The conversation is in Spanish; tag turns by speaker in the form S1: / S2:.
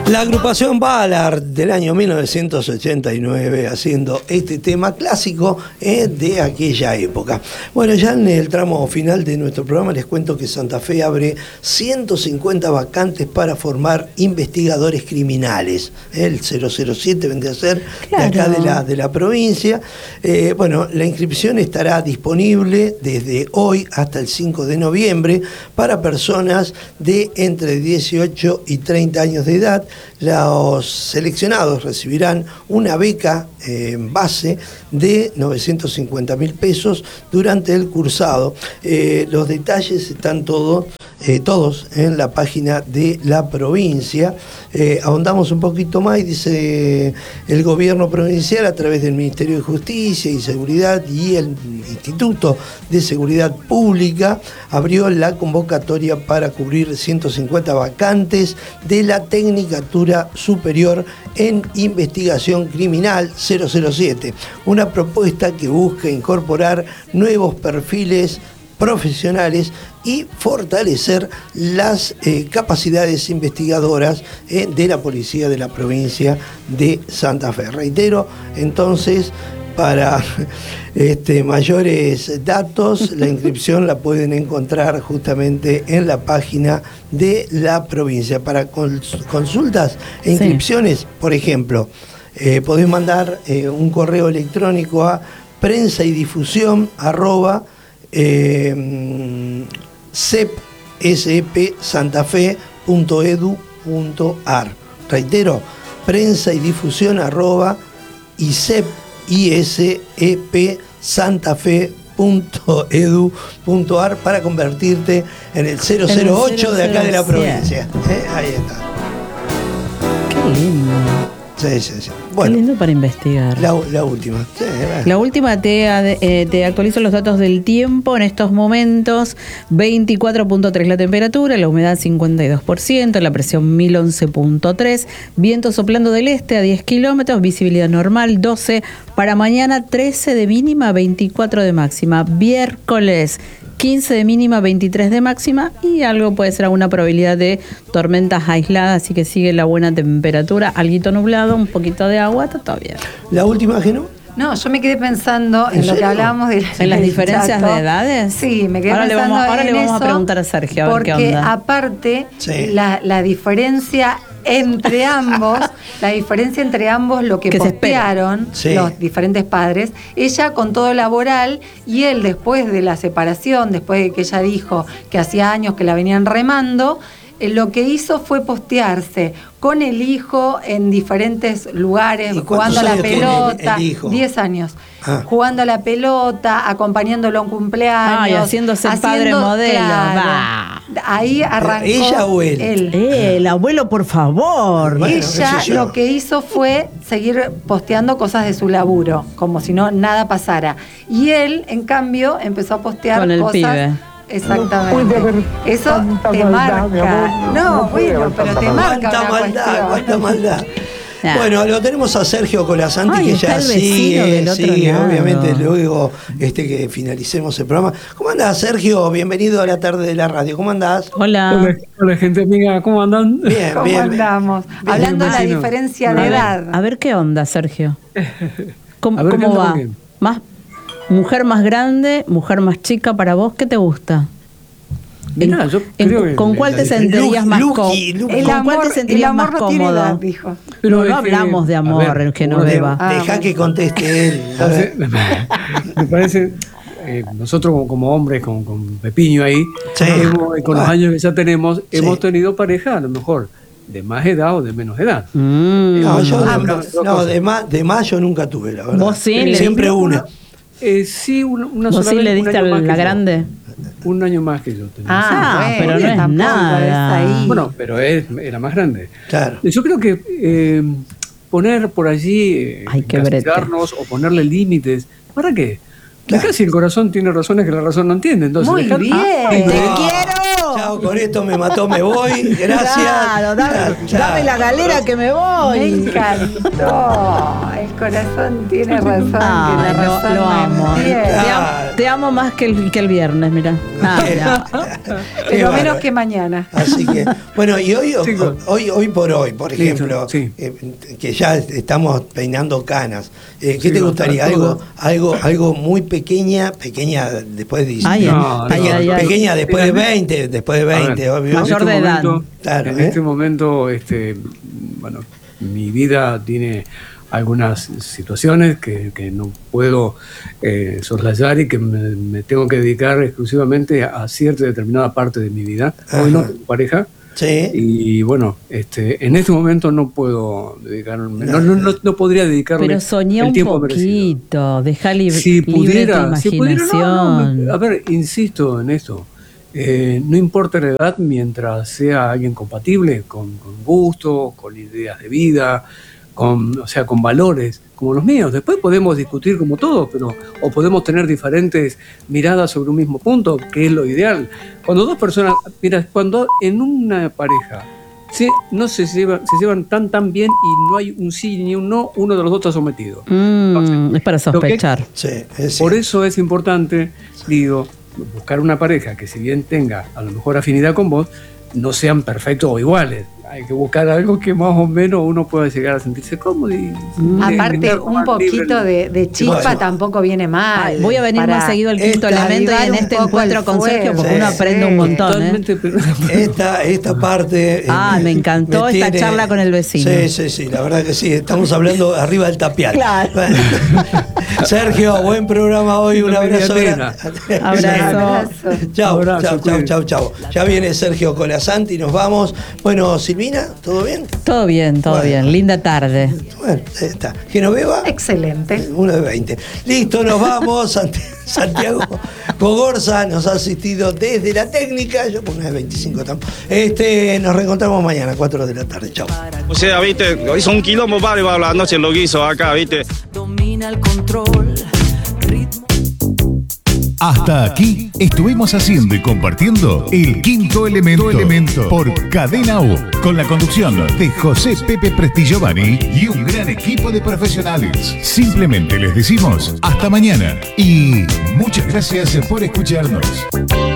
S1: La agrupación Ballard del año 1989 haciendo este tema clásico de aquella época. Bueno, ya en el tramo final de nuestro programa les cuento que Santa Fe abre 150 vacantes para formar investigadores criminales. El 007 vendría a ser de acá de la provincia. Bueno, la inscripción estará disponible desde hoy hasta el 5 de noviembre para personas de entre 18 y 30 años de edad. Los seleccionados recibirán una beca en base de 950.000 pesos durante el cursado. Los detalles están todos en la página de la provincia. Ahondamos un poquito más y dice: el gobierno provincial, a través del Ministerio de Justicia y Seguridad y el Instituto de Seguridad Pública, abrió la convocatoria para cubrir 150 vacantes de la Tecnicatura Superior en Investigación Criminal 007, una propuesta que busca incorporar nuevos perfiles profesionales y fortalecer las capacidades investigadoras de la policía de la provincia de Santa Fe. Reitero, entonces, para mayores datos, la inscripción la pueden encontrar justamente en la página de la provincia. Para consultas e inscripciones, por ejemplo, podés mandar un correo electrónico a prensa-y-difusión@sepsantafe.edu.ar. Reitero, prensa-y-difusión@isepsantafe.edu.ar para convertirte en el 008 de acá de la provincia. Ahí está.
S2: Qué lindo.
S1: Sí. Bueno,
S2: qué lindo para investigar.
S1: La última. Sí,
S2: la última, te actualizo los datos del tiempo. En estos momentos, 24.3 la temperatura, la humedad 52%, la presión 1011.3, viento soplando del este a 10 kilómetros, visibilidad normal 12, para mañana 13 de mínima, 24 de máxima, miércoles 15 de mínima, 23 de máxima, y algo puede ser alguna probabilidad de tormentas aisladas, así que sigue la buena temperatura, alguito nublado, un poquito de agua, está todo bien.
S1: ¿La última, Geno?
S3: No, yo me quedé pensando en lo que hablábamos de
S2: ¿En las diferencias de edades?
S3: Sí, me quedé pensando
S2: ahora le vamos
S3: eso,
S2: a preguntar a Sergio a ver qué onda.
S3: Porque aparte,
S1: sí,
S3: la diferencia entre ambos, lo que postearon los diferentes padres, ella con todo laboral y él después de la separación, después de que ella dijo que hacía años que la venían remando, lo que hizo fue postearse con el hijo en diferentes lugares, jugando a la pelota, 10 años, jugando a la pelota, acompañándolo a un cumpleaños.
S2: Y haciéndose padre modelo.
S3: Claro, ahí arrancó.
S1: ¿Ella o él?
S2: El abuelo, por favor.
S3: Bueno, ella lo que hizo fue seguir posteando cosas de su laburo, como si nada pasara. Y él, en cambio, empezó a postear
S2: con el
S3: cosas.
S2: Pibe.
S3: Exactamente. Eso te marca. No, bueno, pero te marca una cuestión.
S1: Cuánta maldad. Bueno, lo tenemos a Sergio Colasanti, que ya sigue, obviamente, luego que finalicemos el programa. ¿Cómo andás, Sergio? Bienvenido a la tarde de la radio. ¿Cómo andás?
S4: Hola, gente amiga, ¿cómo andan?
S1: Bien,
S3: ¿Cómo andamos? Hablando de la diferencia de edad.
S2: A ver qué onda, Sergio. ¿Cómo va? ¿Mujer más grande, mujer más chica para vos? ¿Qué te gusta?
S4: Mirá, yo creo que
S2: ¿Con cuál te sentirías más cómodo? ¿Con cuál te sentirías más cómodo?
S3: Dijo.
S2: Pero no hablamos de amor, el que no beba.
S1: Deja que conteste él.
S4: Me parece, nosotros como hombres, con Pepiño ahí, con los años que ya tenemos, hemos tenido pareja a lo mejor de más edad o de menos edad.
S1: De más yo nunca tuve, la verdad.
S2: ¿Vos sí?
S1: Siempre una.
S4: Sí, una
S2: sola vez. ¿Vos sí le diste a la grande?
S4: Un año más que yo
S2: tenía. Pero no es nada.
S4: Bueno, pero era más grande.
S1: Claro.
S4: Yo creo que poner por allí, castigarnos o ponerle límites, ¿para qué? Claro. Acá si el corazón tiene razones que la razón no entiende. Entonces,
S3: muy bien.
S2: ¡Te quiero!
S1: Chao, con esto me mató, me voy. Gracias.
S2: Claro, dame la galera que me voy.
S3: Me encantó. El corazón tiene razón.
S2: Ay,
S3: tiene razón.
S2: lo amo.
S1: Claro.
S2: Te amo más que el viernes, mirá.
S3: Pero menos que mañana.
S1: Así que, bueno, y hoy por hoy, por ejemplo,
S4: sí.
S1: Que ya estamos peinando canas, ¿qué
S4: Sí,
S1: te gustaría?
S4: todo.
S1: Algo muy pequeña después de 19. Pequeña después de 20, obvio.
S2: Mayor de edad.
S1: Claro,
S4: en este momento, bueno, mi vida tiene algunas situaciones que no puedo soslayar y que me tengo que dedicar exclusivamente a cierta determinada parte de mi vida. Hoy no tengo pareja.
S1: Sí.
S4: Y bueno, en este momento no puedo dedicarme, no podría dedicarme.
S2: Pero soñé
S4: el
S2: un
S4: tiempo
S2: poquito, dejá libre
S4: si
S2: tu
S4: pudiera,
S2: imaginación.
S4: a ver, insisto en esto. No importa la edad mientras sea alguien compatible con gusto, con ideas de vida, con valores como los míos. Después podemos discutir como todos, o podemos tener diferentes miradas sobre un mismo punto, que es lo ideal. Cuando dos personas, cuando en una pareja no se llevan tan bien y no hay un sí ni un no, uno de los dos está sometido.
S2: Es para sospechar.
S4: Por eso es importante, buscar una pareja que, si bien tenga a lo mejor afinidad con vos, no sean perfectos o iguales. Hay que buscar algo que más o menos uno pueda llegar a sentirse cómodo.
S3: Aparte, un poquito de chispa tampoco viene mal.
S2: Voy a venir más seguido al Quinto Elemento y en este encuentro con Sergio, porque uno aprende un montón.
S1: Esta parte.
S2: Me encantó esta charla con el vecino.
S1: Sí, la verdad que sí. Estamos hablando arriba del tapial.
S2: Claro.
S1: Sergio, buen programa hoy. Un abrazo.
S2: Abrazo.
S1: Chao. Ya viene Sergio Colasanti y nos vamos. Bueno, Silvina, ¿todo bien?
S2: Todo bien. Linda tarde.
S1: Bueno, ahí está. Genoveva.
S3: Excelente.
S1: 1 de 20. Listo, nos vamos. Santiago Gogorza nos ha asistido desde la técnica. Yo pongo 1 de 25 tampoco. Nos reencontramos mañana a 4 de la tarde. Chao.
S5: O sea, viste, hizo un quilombo bárbaro la noche lo que hizo acá, viste.
S6: Domina el control, ritmo.
S7: Hasta aquí estuvimos haciendo y compartiendo El Quinto Elemento por Cadena U, con la conducción de José Pepe Prestigiovanni y un gran equipo de profesionales. Simplemente les decimos hasta mañana y muchas gracias por escucharnos.